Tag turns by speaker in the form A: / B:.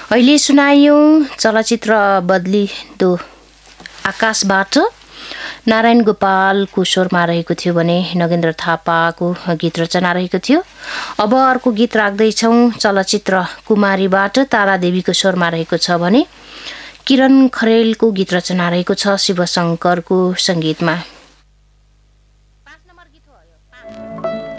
A: अहिले सुनायौं चलचित्र बदलिदो आकाशबाट नारायण गोपालको स्वरमा रहेको थियो भने नगेन्द्र थापाको गीत रचना रहेको थियो। अब अर्को गीत राख्दैछौं चलचित्र कुमारीबाट तारादेवीको स्वरमा रहेको छ भने किरण खरेलको गीत रचना रहेको छ शिवशंकरको संगीतमा।